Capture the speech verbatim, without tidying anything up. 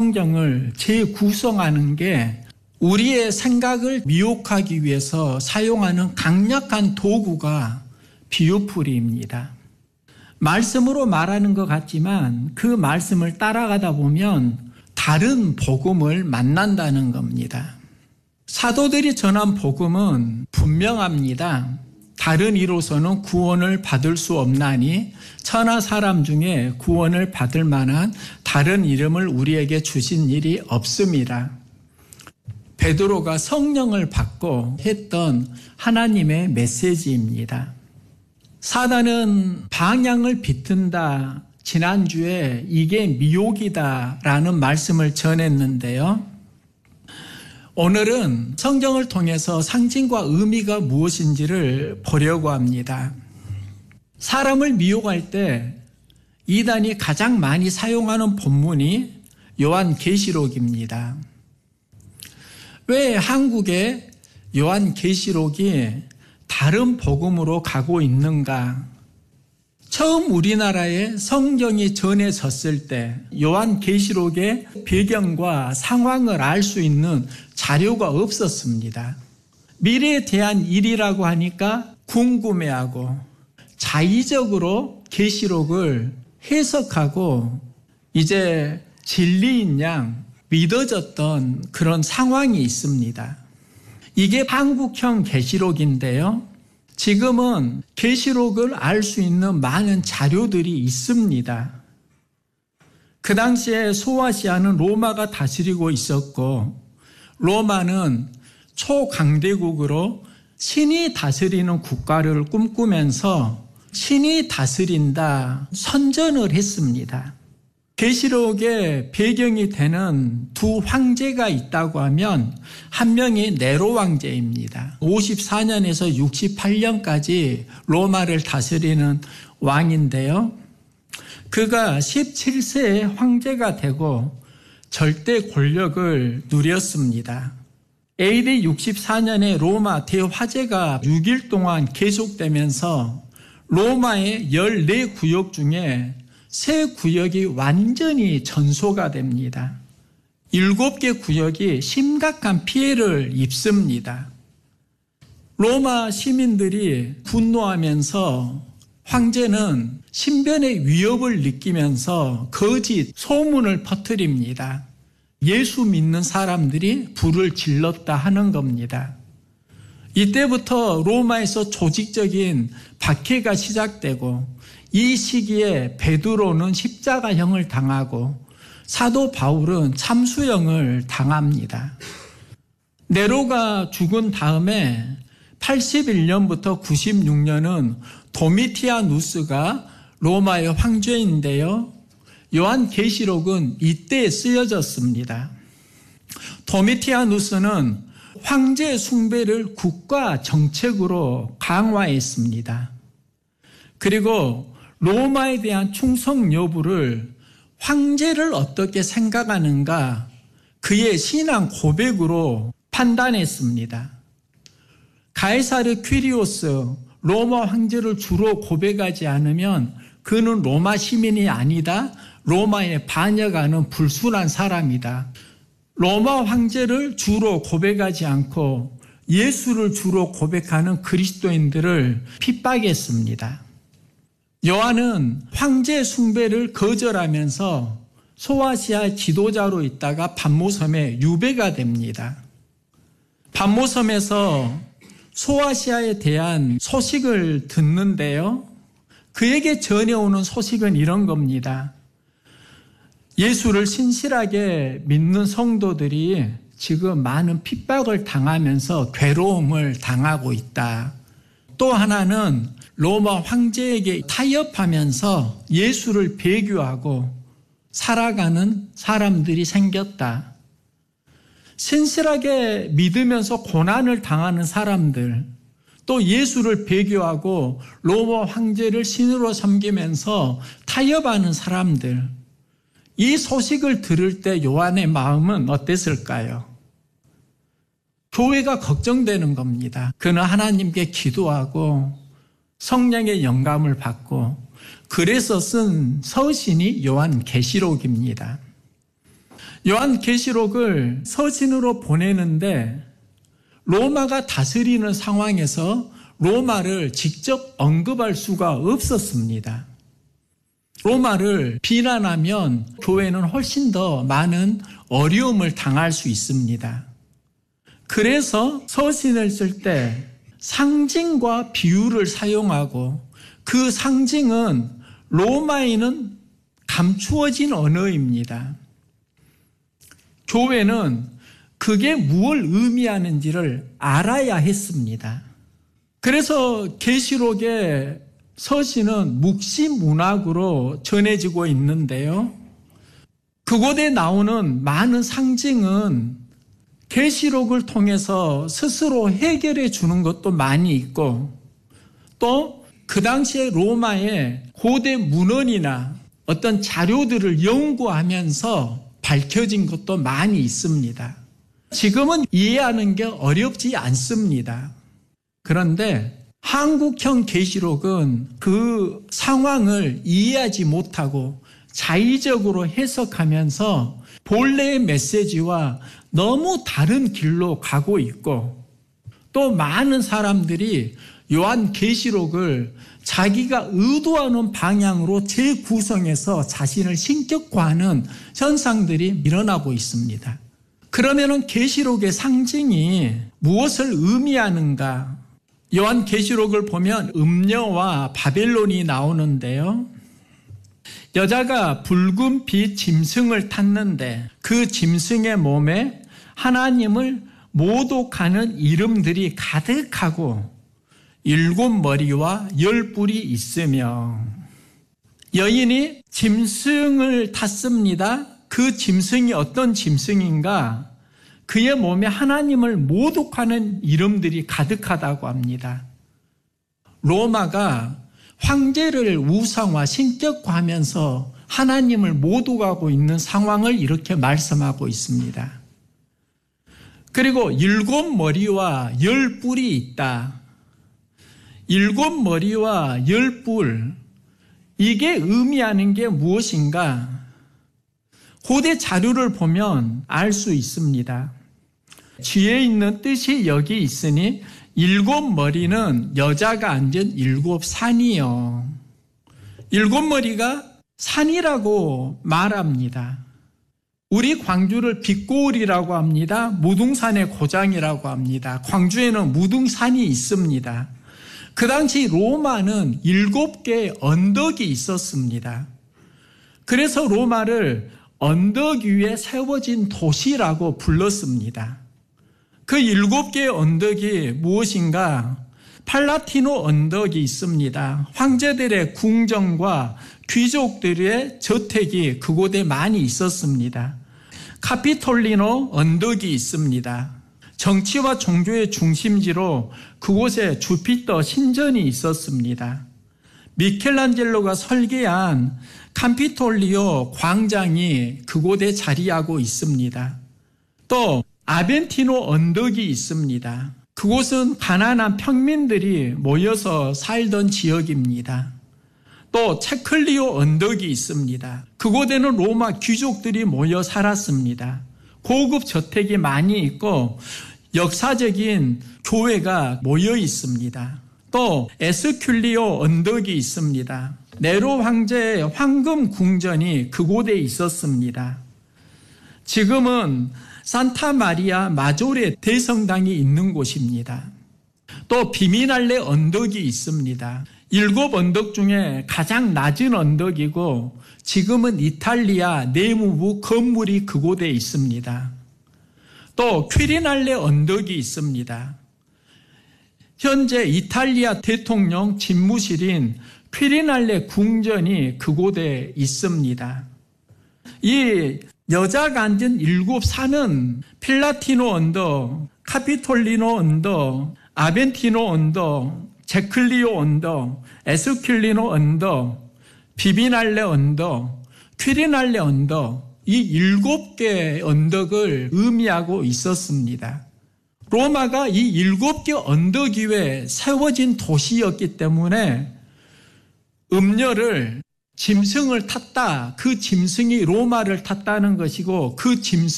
성경을 재구성하는 게 우리의 생각을 미혹하기 위해서 사용하는 강력한 도구가 비유풀이입니다. 말씀으로 말하는 것 같지만 그 말씀을 따라가다 보면 다른 복음을 만난다는 겁니다. 사도들이 전한 복음은 분명합니다. 다른 이로서는 구원을 받을 수 없나니 천하 사람 중에 구원을 받을 만한 다른 이름을 우리에게 주신 일이 없습니다. 베드로가 성령을 받고 했던 하나님의 메시지입니다. 사단은 방향을 비튼다. 지난주에 이게 미혹이다라는 말씀을 전했는데요. 오늘은 성경을 통해서 상징과 의미가 무엇인지를 보려고 합니다. 사람을 미혹할 때 이단이 가장 많이 사용하는 본문이 요한계시록입니다. 왜 한국의 요한계시록이 다른 복음으로 가고 있는가? 처음 우리나라에 성경이 전해졌을 때 요한계시록의 배경과 상황을 알 수 있는 자료가 없었습니다. 미래에 대한 일이라고 하니까 궁금해하고 자의적으로 계시록을 해석하고 이제 진리인 양 믿어졌던 그런 상황이 있습니다. 이게 한국형 계시록인데요. 지금은 계시록을 알 수 있는 많은 자료들이 있습니다. 그 당시에 소아시아는 로마가 다스리고 있었고 로마는 초강대국으로 신이 다스리는 국가를 꿈꾸면서 신이 다스린다 선전을 했습니다. 계시록의 배경이 되는 두 황제가 있다고 하면 한 명이 네로 황제입니다. 오십사 년에서 육십팔 년까지 로마를 다스리는 왕인데요. 그가 십칠 세에 황제가 되고 절대 권력을 누렸습니다. 에이디 육십사 년에 로마 대화재가 육 일 동안 계속되면서 로마의 열네 구역 중에 세 구역이 완전히 전소가 됩니다. 일곱 개 구역이 심각한 피해를 입습니다. 로마 시민들이 분노하면서 황제는 신변의 위협을 느끼면서 거짓 소문을 퍼뜨립니다. 예수 믿는 사람들이 불을 질렀다 하는 겁니다. 이때부터 로마에서 조직적인 박해가 시작되고 이 시기에 베드로는 십자가형을 당하고 사도 바울은 참수형을 당합니다. 네로가 죽은 다음에 팔십일 년부터 구십육 년은 도미티아누스가 로마의 황제인데요. 요한계시록은 이때 쓰여졌습니다. 도미티아누스는 황제 숭배를 국가 정책으로 강화했습니다. 그리고 로마에 대한 충성 여부를 황제를 어떻게 생각하는가 그의 신앙 고백으로 판단했습니다. 가이사르 퀴리오스 로마 황제를 주로 고백하지 않으면 그는 로마 시민이 아니다. 로마에 반역하는 불순한 사람이다. 로마 황제를 주로 고백하지 않고 예수를 주로 고백하는 그리스도인들을 핍박했습니다. 요한은 황제 숭배를 거절하면서 소아시아 지도자로 있다가 반모섬에 유배가 됩니다. 반모섬에서 소아시아에 대한 소식을 듣는데요. 그에게 전해오는 소식은 이런 겁니다. 예수를 신실하게 믿는 성도들이 지금 많은 핍박을 당하면서 괴로움을 당하고 있다. 또 하나는 로마 황제에게 타협하면서 예수를 배교하고 살아가는 사람들이 생겼다. 신실하게 믿으면서 고난을 당하는 사람들, 또 예수를 배교하고 로마 황제를 신으로 섬기면서 타협하는 사람들, 이 소식을 들을 때 요한의 마음은 어땠을까요? 교회가 걱정되는 겁니다. 그는 하나님께 기도하고 성령의 영감을 받고 그래서 쓴 서신이 요한계시록입니다. 요한계시록을 서신으로 보내는데 로마가 다스리는 상황에서 로마를 직접 언급할 수가 없었습니다. 로마를 비난하면 교회는 훨씬 더 많은 어려움을 당할 수 있습니다. 그래서 서신을 쓸 때 상징과 비유를 사용하고 그 상징은 로마에는 감추어진 언어입니다. 교회는 그게 무엇을 의미하는지를 알아야 했습니다. 그래서 계시록의 서신은 묵시문학으로 전해지고 있는데요. 그곳에 나오는 많은 상징은 계시록을 통해서 스스로 해결해 주는 것도 많이 있고 또 그 당시에 로마의 고대 문헌이나 어떤 자료들을 연구하면서 밝혀진 것도 많이 있습니다. 지금은 이해하는 게 어렵지 않습니다. 그런데 한국형 계시록은 그 상황을 이해하지 못하고 자의적으로 해석하면서 본래의 메시지와 너무 다른 길로 가고 있고 또 많은 사람들이 요한 계시록을 자기가 의도하는 방향으로 재구성해서 자신을 신격화하는 현상들이 일어나고 있습니다. 그러면은 계시록의 상징이 무엇을 의미하는가? 요한 계시록을 보면 음녀와 바벨론이 나오는데요. 여자가 붉은 빛 짐승을 탔는데 그 짐승의 몸에 하나님을 모독하는 이름들이 가득하고 일곱 머리와 열 뿔이 있으며 여인이 짐승을 탔습니다. 그 짐승이 어떤 짐승인가? 그의 몸에 하나님을 모독하는 이름들이 가득하다고 합니다. 로마가 황제를 우상화, 신격화하면서 하나님을 모독하고 있는 상황을 이렇게 말씀하고 있습니다. 그리고 일곱 머리와 열 뿔이 있다. 일곱 머리와 열 뿔, 이게 의미하는 게 무엇인가? 고대 자료를 보면 알 수 있습니다. 뒤에 있는 뜻이 여기 있으니 일곱 머리는 여자가 앉은 일곱 산이요. 일곱 머리가 산이라고 말합니다. 우리 광주를 빛고을이라고 합니다. 무등산의 고장이라고 합니다. 광주에는 무등산이 있습니다. 그 당시 로마는 일곱 개의 언덕이 있었습니다. 그래서 로마를 언덕 위에 세워진 도시라고 불렀습니다. 그 일곱 개의 언덕이 무엇인가? 팔라티노 언덕이 있습니다. 황제들의 궁정과 귀족들의 저택이 그곳에 많이 있었습니다. 카피톨리노 언덕이 있습니다. 정치와 종교의 중심지로 그곳에 주피터 신전이 있었습니다. 미켈란젤로가 설계한 캄피톨리오 광장이 그곳에 자리하고 있습니다. 또 아벤티노 언덕이 있습니다. 그곳은 가난한 평민들이 모여서 살던 지역입니다. 또 체클리오 언덕이 있습니다. 그곳에는 로마 귀족들이 모여 살았습니다. 고급 저택이 많이 있고 역사적인 교회가 모여 있습니다. 또 에스큘리오 언덕이 있습니다. 네로 황제의 황금 궁전이 그곳에 있었습니다. 지금은 산타 마리아 마조레 대성당이 있는 곳입니다. 또 비미날레 언덕이 있습니다. 일곱 언덕 중에 가장 낮은 언덕이고 지금은 이탈리아 내무부 건물이 그곳에 있습니다. 또 퀴리날레 언덕이 있습니다. 현재 이탈리아 대통령 집무실인 퀴리날레 궁전이 그곳에 있습니다. 이 여자가 앉은 일곱 산은 필라티노 언덕, 카피톨리노 언덕, 아벤티노 언덕, 제클리오 언덕, 에스큘리노 언덕, 비비날레 언덕, 퀴리날레 언덕, 이 일곱 개의 언덕을 의미하고 있었습니다. 로마가 이 일곱 개 언덕 위에 세워진 도시였기 때문에 음녀를 짐승을 탔다. 그 짐승이 로마를 탔다는 것이고 그 짐승